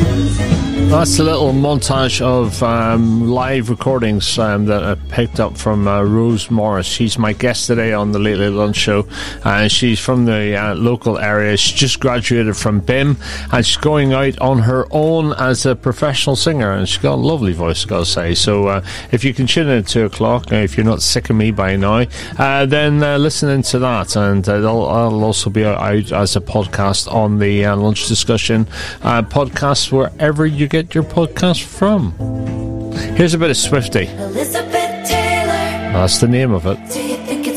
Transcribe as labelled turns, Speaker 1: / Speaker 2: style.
Speaker 1: That's a little montage of live recordings that I picked up from Rose Morris. She's my guest today on the Late Late Lunch Show. She's from the local area. She just graduated from BIM, and she's going out on her own as a professional singer, and she's got a lovely voice, I've got to say. So if you can tune in at 2 o'clock, if you're not sick of me by now, then listen into that, and I'll also be out as a podcast on the Lunch Discussion podcast, wherever you get your podcast from. Here's a bit of Swiftie.
Speaker 2: Elizabeth Taylor.
Speaker 1: That's the name of it.
Speaker 2: Do you